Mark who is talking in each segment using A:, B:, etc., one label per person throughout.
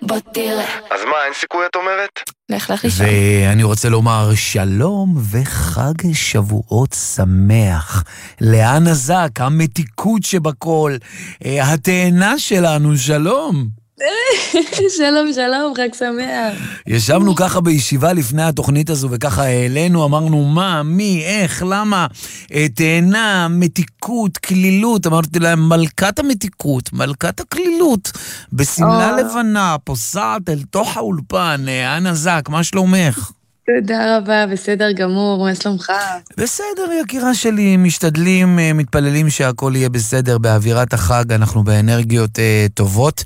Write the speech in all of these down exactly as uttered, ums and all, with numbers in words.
A: בוא תראה.
B: אז מה, אין סיכוי את אומרת?
A: לך לך לשם.
C: ואני רוצה לומר שלום וחג שבועות שמח. לאן הזק, המתיקות שבכל, התאנה שלנו, שלום.
A: שלום, שלום, חג שמח.
C: ישבנו ככה בישיבה לפני התוכנית הזו, וככה העלינו, אמרנו מה, מי, איך, למה, תאנה, מתיקות, כלילות, אמרתי להם, מלכת המתיקות, מלכת הכלילות, בסמלה לבנה, פוסעת אל תוך האולפן, אנה זק, מה שלומך?
A: תודה רבה, בסדר גמור, מה שלומך?
C: בסדר, יקירה שלי, משתדלים, מתפללים שהכל יהיה בסדר באווירת החג, אנחנו באנרגיות אה, טובות.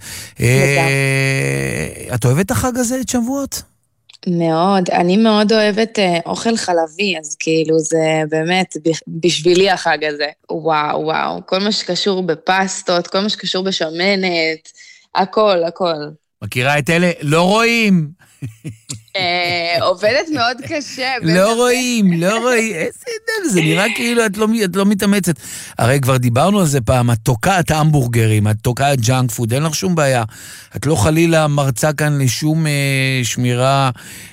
C: אה, את אוהבת החג הזה, את שבועות?
A: מאוד, אני מאוד אוהבת אה, אוכל חלבי, אז כאילו זה באמת בשבילי החג הזה. וואו, וואו, כל מה שקשור בפסטות, כל מה שקשור בשמנת, הכל, הכל.
C: מכירה את אלה? לא רואים.
A: עובדת מאוד קשה.
C: לא רואים, לא רואים, איזה דבר, זה נראה כאילו את לא מתאמצת. הרי כבר דיברנו על זה פעם, את תוקעת המבורגרים, את תוקעת ג'אנק פוד, אין לך שום בעיה. את לא חלילה מרצה כאן לשום שמירה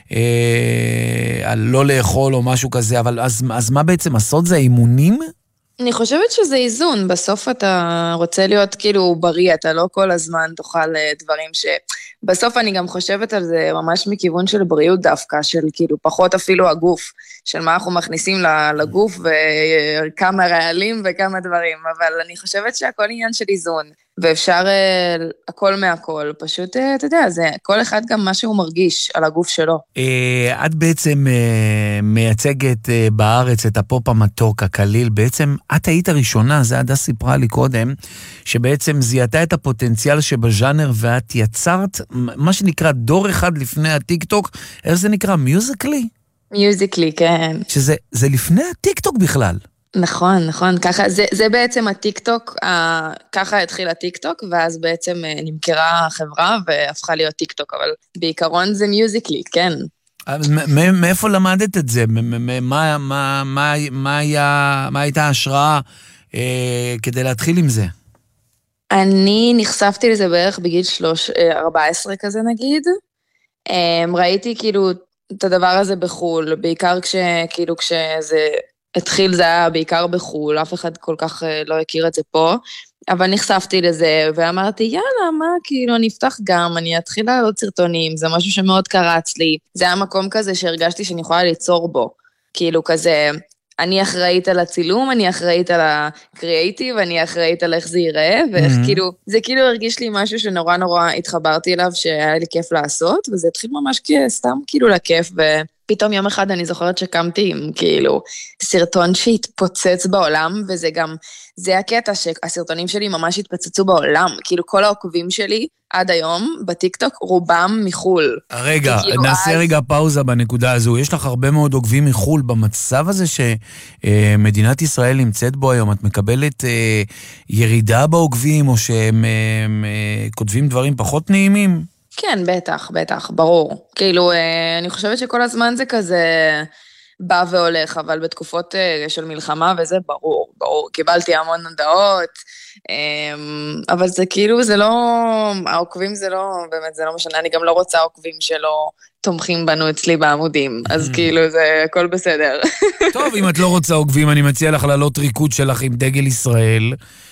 C: על לא לאכול או משהו כזה, אבל אז מה בעצם עשות זה אימונים?
A: אני חושבת שזה איזון, בסוף אתה רוצה להיות כאילו בריא, אתה לא כל הזמן תאכל דברים ש... בסוף אני גם חושבת על זה ממש מכיוון של בריאות דווקא, של כאילו פחות אפילו הגוף, של מה אנחנו מכניסים לגוף וכמה רעלים וכמה דברים, אבל אני חושבת שהכל עניין של איזון, ואפשר הכל מהכל, פשוט אתה יודע, זה כל אחד גם מה שהוא מרגיש על הגוף שלו.
C: את בעצם מייצגת בארץ את הפופ המתוק, הקליל, בעצם את היית הראשונה, זה עדה סיפרה לי קודם, שבעצם זיהתה את הפוטנציאל שבז'אנר ואת יצרת, מה שנקרא דור אחד לפני הטיק-טוק, איך זה נקרא? מיוזיקלי?
A: מיוזיקלי, כן.
C: שזה זה לפני הטיק-טוק בכלל.
A: נכון, נכון, ככה, זה, זה בעצם הטיק-טוק, ה, ככה התחיל הטיק-טוק, ואז בעצם נמכרה החברה והפכה להיות טיק-טוק, אבל בעיקרון זה מיוזיקלי, כן.
C: מאיפה למדת את זה? מה, מה, מה, מה היה, מה הייתה ההשראה אה, כדי להתחיל עם זה?
A: אני נחשפתי לזה בערך בגיל שלוש, ארבע עשרה כזה נגיד. ראיתי כאילו את הדבר הזה בחול, בעיקר כשכאילו כשזה התחיל זה היה בעיקר בחול, אף אחד כל כך לא הכיר את זה פה, אבל נחשפתי לזה ואמרתי יאללה מה כאילו אני אפתח גם, אני אתחיל לעלות סרטונים, זה משהו שמאוד קרץ לי, זה היה מקום כזה שהרגשתי שאני יכולה ליצור בו, כאילו כזה אני אחראית על הצילום, אני אחראית על הקריאייטיב, אני אחראית על איך זה ייראה, ואיך כאילו, זה כאילו הרגיש לי משהו שנורא נורא התחברתי אליו, שהיה לי כיף לעשות, וזה התחיל ממש סתם כאילו לכיף, ופתאום יום אחד אני זוכרת שקמתי עם כאילו סרטון שהתפוצץ בעולם, וזה גם, זה הקטע שהסרטונים שלי ממש התפוצצו בעולם, כאילו כל העוקבים שלי עד היום בטיקטוק רובם מחול.
C: רגע, נעשה אז... רגע פאוזה בנקודה הזו. יש לך הרבה מאוד עוקבים מחול במצב הזה שמדינת ישראל נמצאת בו היום. את מקבלת אה, ירידה בעוקבים או שהם אה, אה, כותבים דברים פחות נעימים?
A: כן, בטח, בטח, ברור. כאילו, אה, אני חושבת שכל הזמן זה כזה בא והולך, אבל בתקופות אה, של מלחמה וזה ברור, ברור. קיבלתי המון הודעות, אבל זה כאילו, זה לא, העוקבים זה לא, באמת זה לא משנה, אני גם לא רוצה עוקבים שלא תומכים בנו אצלי בעמודים, אז כאילו זה הכל בסדר.
C: טוב, אם את לא רוצה עוקבים, אני מציע לך לעלות ריקוד שלך עם דגל ישראל,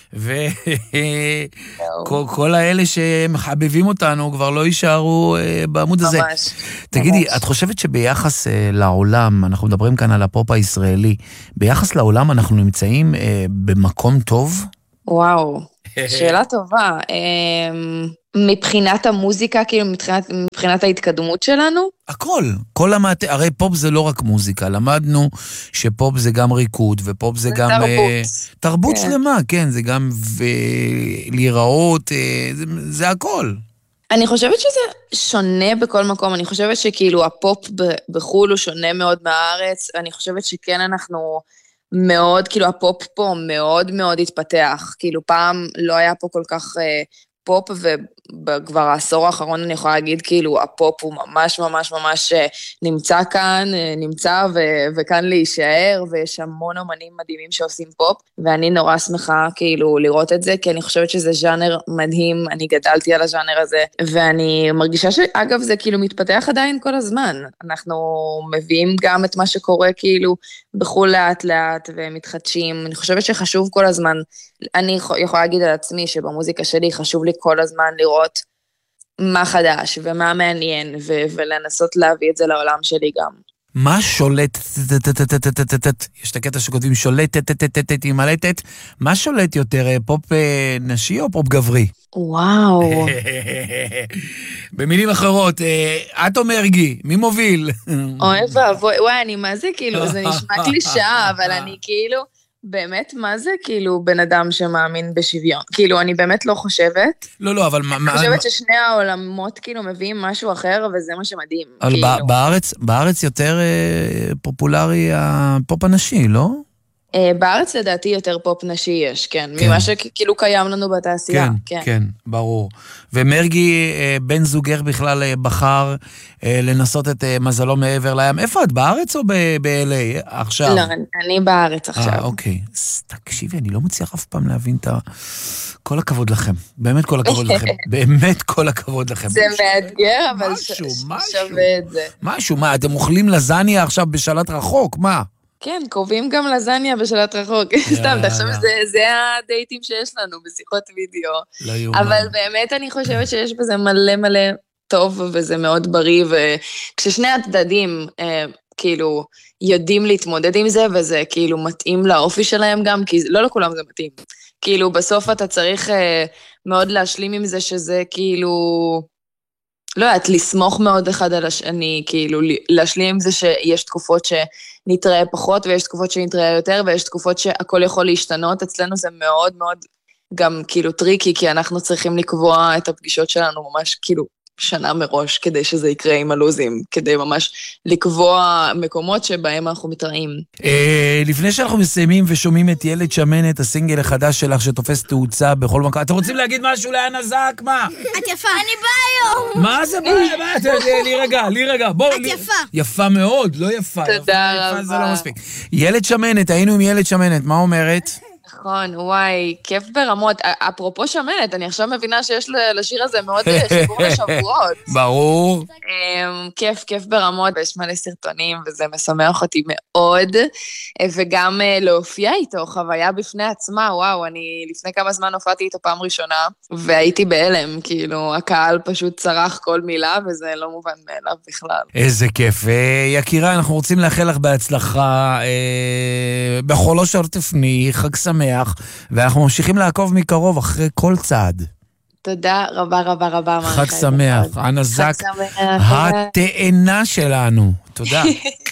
C: וכל האלה שמחבבים אותנו כבר לא יישארו בעמוד הזה. ממש. תגידי, את חושבת שביחס לעולם, אנחנו מדברים כאן על הפופ הישראלי, ביחס לעולם אנחנו נמצאים במקום טוב?
A: וואו, שאלה טובה. מבחינת המוזיקה, כאילו מבחינת, מבחינת ההתקדמות שלנו?
C: הכל, כל המעט... הרי פופ זה לא רק מוזיקה, למדנו שפופ זה גם ריקוד, ופופ זה, זה גם...
A: תרבות.
C: Uh, תרבות כן. שלמה, כן, זה גם ו... להיראות, uh, זה, זה הכל.
A: אני חושבת שזה שונה בכל מקום, אני חושבת שכאילו הפופ בחול הוא שונה מאוד מהארץ, אני חושבת שכן אנחנו... מאוד, כאילו הפופ פה מאוד מאוד התפתח, כאילו פעם לא היה פה כל כך אה, פופ, כבר העשור האחרון אני יכולה להגיד, כאילו, הפופ הוא ממש ממש ממש נמצא כאן, נמצא ו- וכאן להישאר, ויש המון אומנים מדהימים שעושים פופ, ואני נורא שמחה, כאילו, לראות את זה, כי אני חושבת שזה ז'אנר מדהים, אני גדלתי על הז'אנר הזה, ואני מרגישה שאגב, זה כאילו מתפתח עדיין כל הזמן. אנחנו מביאים גם את מה שקורה, כאילו, בחול לאט לאט ומתחדשים. אני חושבת שחשוב כל הזמן, אני יכולה להגיד על עצמי שבמוזיקה שלי חשוב לי כל הזמן לראות מה חדש ומה מעניין, ו- ולנסות להביא את זה לעולם שלי גם.
C: מה שולט, יש את הקטע שכותבים שולט, עם מלטת, מה שולט יותר, פופ נשי או פופ גברי?
A: וואו.
C: במילים אחרות, את או מרגי, מי מוביל?
A: אוי ואבוי, וואי, אני מה זה כאילו, זה נשמע קלישאה, אבל אני כאילו... באמת, מה זה כאילו בן אדם שמאמין בשוויון? כאילו, אני באמת לא חושבת.
C: לא, לא, אבל...
A: אני חושבת ששני העולמות כאילו מביאים משהו אחר, וזה מה שמדהים.
C: אבל בארץ, בארץ יותר פופולרי הפופ הנשי, לא?
A: בארץ לדעתי יותר פופ נשי יש, כן. ממה שכאילו קיים לנו בתעשייה.
C: כן, כן, ברור. ומרגי, בן זוגר בכלל בחר לנסות את מזלו מעבר לים. איפה את, בארץ או ב-אל איי עכשיו?
A: לא, אני בארץ עכשיו.
C: אה, אוקיי. תקשיבי, אני לא מצליח אף פעם להבין את ה... כל הכבוד לכם. באמת כל הכבוד לכם. באמת כל הכבוד לכם.
A: זה מאתגר, אבל שווה את זה.
C: משהו, מה, אתם אוכלים לזניה עכשיו בשלט רחוק? מה?
A: כן, קובעים גם לזניה בשלט רחוק. סתם, תחשוב שזה הדייטים שיש לנו בשיחות וידאו. אבל באמת אני חושבת שיש בזה מלא מלא טוב, וזה מאוד בריא, וכששני הצדדים כאילו יודעים להתמודד עם זה, וזה כאילו מתאים לאופי שלהם גם, כי לא לכולם זה מתאים. כאילו בסוף אתה צריך מאוד להשלים עם זה, שזה כאילו... לא יודעת, לסמוך מאוד אחד על השני, כאילו, להשלים עם זה שיש תקופות שנתראה פחות, ויש תקופות שנתראה יותר, ויש תקופות שהכל יכול להשתנות. אצלנו זה מאוד מאוד גם כאילו טריקי, כי אנחנו צריכים לקבוע את הפגישות שלנו ממש כאילו שנה מראש, כדי שזה יקרה עם הלוזים, כדי ממש לקבוע מקומות שבהם אנחנו מתראים.
C: לפני שאנחנו מסיימים ושומעים את ילד שמנת, הסינגל החדש שלך שתופס תאוצה בכל מקום, אתם רוצים להגיד משהו לאנה זק? מה?
D: את יפה. אני באה היום.
C: מה זה באה? לי רגע, לי רגע. את
D: יפה.
C: יפה מאוד, לא יפה.
A: תודה רבה.
C: זה לא מספיק. ילד שמנת, היינו עם ילד שמנת, מה אומרת?
A: נכון, וואי, כיף ברמות. אפרופו שמנת, אני עכשיו מבינה שיש לשיר הזה מאוד חיבור לשבועות.
C: ברור.
A: כיף, כיף ברמות, ויש מלא סרטונים, וזה משמח אותי מאוד. וגם להופיע איתו, חוויה בפני עצמה, וואו, אני לפני כמה זמן הופעתי איתו פעם ראשונה, והייתי בהלם, כאילו, הקהל פשוט צרח כל מילה, וזה לא מובן מאליו בכלל.
C: איזה כיף. יקירה, אנחנו רוצים לאחל לך בהצלחה, בכל אשר תפני, חג שמח. ואנחנו ממשיכים לעקוב מקרוב אחרי כל צעד.
A: תודה רבה רבה רבה.
C: חג שמח, אנה זק, התאנה שלנו. תודה.